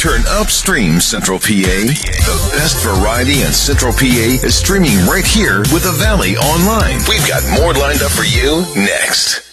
Turn upstream, Central PA. The best variety in Central PA is streaming right here with the Valley Online. We've got more lined up for you next.